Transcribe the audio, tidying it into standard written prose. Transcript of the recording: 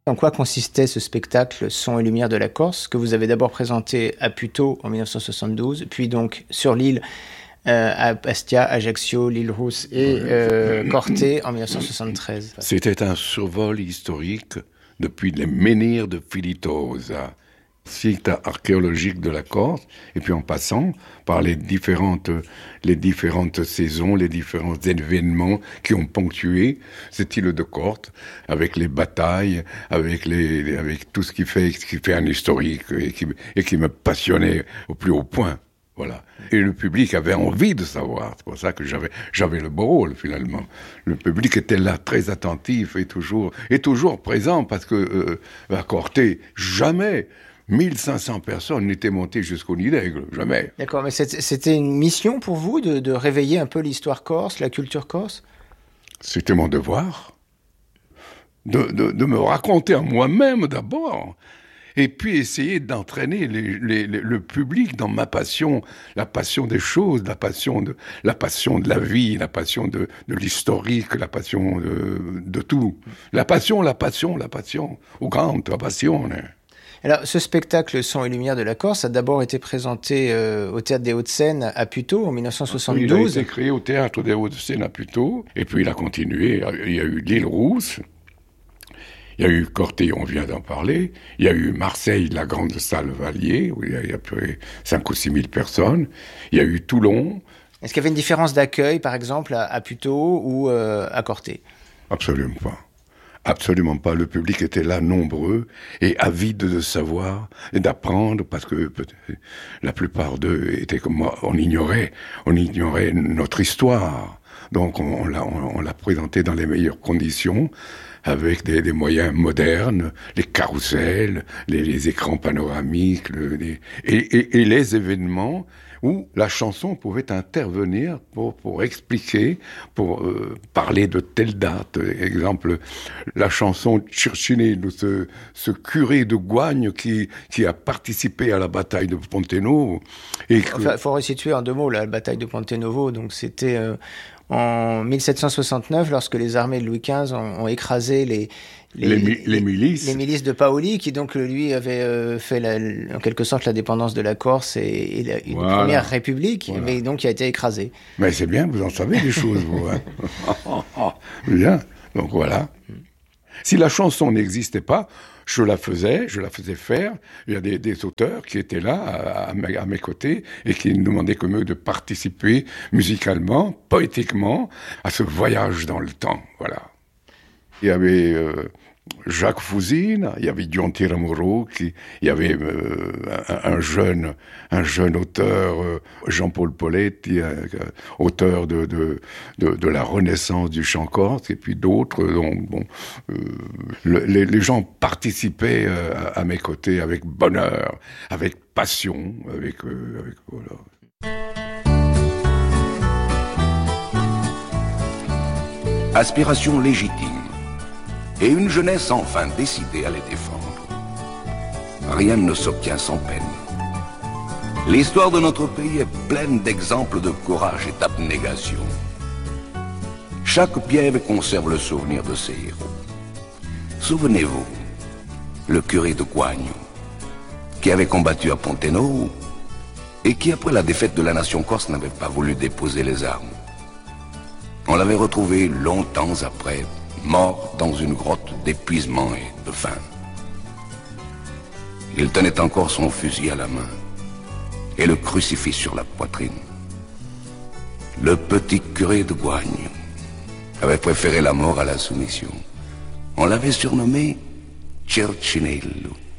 En quoi consistait ce spectacle Son et lumière de la Corse, que vous avez d'abord présenté à Puteaux en 1972, puis donc sur l'île à Bastia, Ajaccio, l'île Rousse et Corté en 1973? C'était un survol historique depuis les menhirs de Filitosa, site archéologique de la Corse, et puis en passant par les différentes saisons, les différents événements qui ont ponctué cette île de Corse, avec les batailles, avec tout ce qui fait un historique et qui me passionnait au plus haut point. Voilà. Et le public avait envie de savoir. C'est pour ça que j'avais le beau rôle, finalement. Le public était là, très attentif et toujours présent, parce que à Corté, jamais 1500 personnes n'étaient montées jusqu'au Nid d'Aigle, jamais. D'accord, mais c'était une mission pour vous de réveiller un peu l'histoire corse, la culture corse? C'était mon devoir de me raconter à moi-même d'abord, et puis essayer d'entraîner le public dans ma passion, la passion des choses, la passion de la vie, la passion de l'historique, la passion de tout. La passion, au grand, la passion. Alors, ce spectacle Son et lumière de la Corse a d'abord été présenté au Théâtre des Hauts-de-Seine à Puteaux en 1972. Il a été créé au Théâtre des Hauts-de-Seine à Puteaux, et puis il a continué. Il y a eu l'île Rousse, il y a eu Corté, on vient d'en parler, il y a eu Marseille, la grande salle Valier, où il y a plus 5 ou 6 000 personnes, il y a eu Toulon. Est-ce qu'il y avait une différence d'accueil, par exemple, à Puteaux ou à Corté? Absolument pas. Absolument pas. Le public était là, nombreux, et avide de savoir et d'apprendre, parce que la plupart d'eux étaient comme moi, on ignorait notre histoire. Donc on l'a présenté dans les meilleures conditions, avec des moyens modernes, les carrousels, les écrans panoramiques, et les événements où la chanson pouvait intervenir pour expliquer, pour parler de telle date. Exemple, la chanson Circinello, ce curé de Goigne qui a participé à la bataille de Pontenovo. Enfin, il faut resituer en 2 mots la bataille de Pontenovo. Donc c'était en 1769, lorsque les armées de Louis XV ont écrasé les milices. Les milices de Paoli, qui donc lui avait fait en quelque sorte la dépendance de la Corse et une première république, mais donc qui a été écrasée. Mais c'est bien, vous en savez des choses, vous. Hein. Bien, donc voilà. Si la chanson n'existait pas, je la faisais faire. Il y a des auteurs qui étaient là à mes côtés et qui ne demandaient que mieux de participer musicalement, poétiquement, à ce voyage dans le temps. Voilà. Il y avait Jacques Fouzine, il y avait Dion Tiramuro, il y avait un jeune auteur, Jean-Paul Poletti, auteur de la Renaissance du chant corse, et puis d'autres. Les gens participaient à mes côtés avec bonheur, avec passion, avec voilà. Aspiration légitime. Et une jeunesse enfin décidée à les défendre. Rien ne s'obtient sans peine. L'histoire de notre pays est pleine d'exemples de courage et d'abnégation. Chaque piève conserve le souvenir de ses héros. Souvenez-vous, le curé de Goigne, qui avait combattu à Pontenovo et qui, après la défaite de la nation corse, n'avait pas voulu déposer les armes. On l'avait retrouvé longtemps après, mort dans une grotte d'épuisement et de faim. Il tenait encore son fusil à la main et le crucifix sur la poitrine. Le petit curé de Goigne avait préféré la mort à la soumission. On l'avait surnommé Circinello.